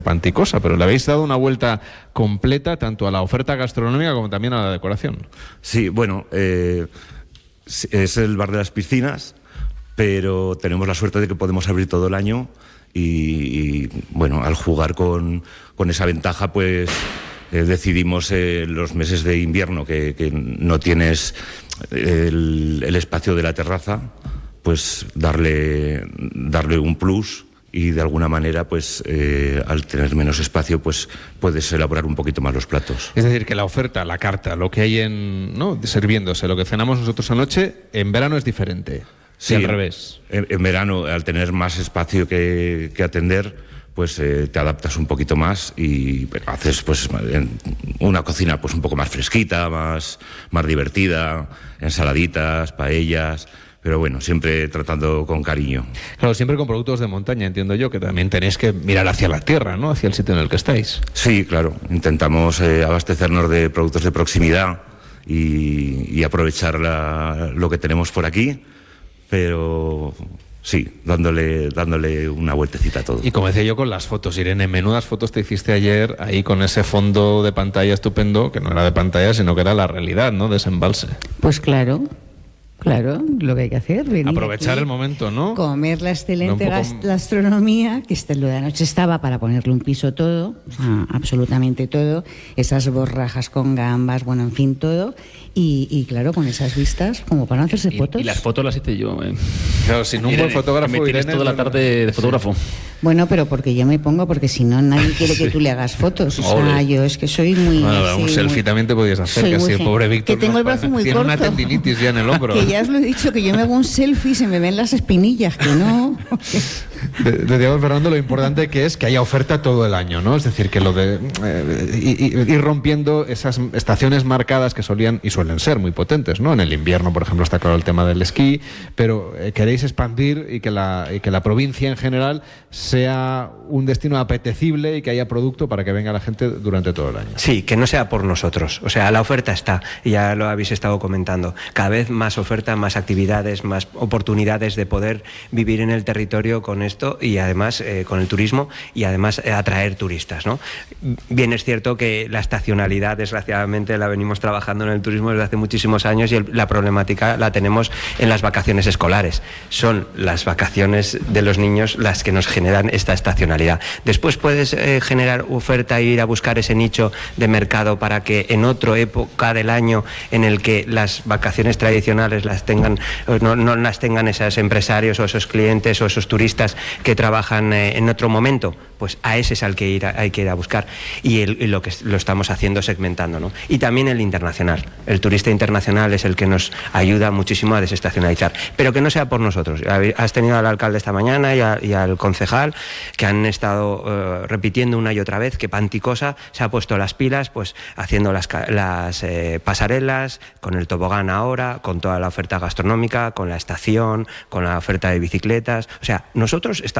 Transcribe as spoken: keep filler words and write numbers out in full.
Panticosa, pero le habéis dado una vuelta completa tanto a la oferta gastronómica como también a la decoración. Sí, bueno, eh, es el bar de las piscinas, pero tenemos la suerte de que podemos abrir todo el año y, y bueno, al jugar con, con esa ventaja, pues eh, decidimos eh, los meses de invierno que, que no tienes el, el espacio de la terraza, pues darle, darle un plus. Y de alguna manera, pues eh, al tener menos espacio, pues puedes elaborar un poquito más los platos. Es decir, que la oferta, la carta, lo que hay en, ¿no?, sirviéndose, lo que cenamos nosotros anoche, en verano es diferente. Sí, al revés. En, en verano, al tener más espacio que, que atender, pues eh, te adaptas un poquito más y haces pues una cocina pues un poco más fresquita, más, más divertida, ensaladitas, paellas. Pero bueno, siempre tratando con cariño. Claro, siempre con productos de montaña, entiendo yo, que también tenéis que mirar hacia la tierra, ¿no? Hacia el sitio en el que estáis. Sí, claro. Intentamos eh, abastecernos de productos de proximidad y, y aprovechar la, lo que tenemos por aquí, pero sí, dándole, dándole una vueltecita a todo. Y como decía yo con las fotos, Irene, menudas fotos te hiciste ayer ahí con ese fondo de pantalla estupendo, que no era de pantalla, sino que era la realidad, ¿no?, de ese embalse. Pues claro. Claro, lo que hay que hacer. Aprovechar el momento, ¿no? Comer la excelente poco... gastronomía, que este, lo de anoche estaba para ponerle un piso todo, o sea, absolutamente todo, esas borrajas con gambas, bueno, en fin, todo, y, y claro, con esas vistas, como para no hacerse y, fotos. Y las fotos las hice yo. Eh. Claro, sin un Irene, buen fotógrafo, me tienes Irene, toda la tarde de fotógrafo. Sí. Bueno, pero porque yo me pongo, porque si no, nadie quiere que tú le hagas fotos. O sea, Ole. yo es que soy muy... Bueno, así, un selfie muy, también te podías hacer, que así el pobre Víctor... Que tengo el brazo muy tiene corto. Tiene una tendinitis ya en el hombro. Que ya os lo he dicho, que yo me hago un selfie y se me ven las espinillas, que no... Decíamos, Fernando, lo importante que es que haya oferta todo el año, ¿no? Es decir, que lo de eh, ir rompiendo esas estaciones marcadas que solían y suelen ser muy potentes, ¿no? En el invierno, por ejemplo, está claro el tema del esquí, pero eh, queréis expandir y que la y que la provincia en general sea un destino apetecible y que haya producto para que venga la gente durante todo el año. Sí, que no sea por nosotros. O sea, la oferta está, y ya lo habéis estado comentando. Cada vez más oferta, más actividades, más oportunidades de poder vivir en el territorio con esto y además eh, con el turismo y además eh, atraer turistas, ¿no? Bien es cierto que la estacionalidad, desgraciadamente, la venimos trabajando en el turismo desde hace muchísimos años y el, la problemática la tenemos en las vacaciones escolares. Son las vacaciones de los niños las que nos generan esta estacionalidad. Después puedes eh, generar oferta e ir a buscar ese nicho de mercado para que en otra época del año en el que las vacaciones tradicionales las tengan, no, no las tengan esos empresarios o esos clientes o esos turistas que trabajan eh, en otro momento, pues a ese es al que ir a, hay que ir a buscar y, el, y lo que lo estamos haciendo segmentando, ¿no? Y también el internacional, el turista internacional es el que nos ayuda muchísimo a desestacionalizar, pero que no sea por nosotros. Has tenido al alcalde esta mañana y, a, y al concejal que han estado uh, repitiendo una y otra vez que Panticosa se ha puesto las pilas, pues haciendo las, las eh, pasarelas, con el tobogán ahora, con toda la oferta gastronómica, con la estación, con la oferta de bicicletas, o sea, nosotros estamos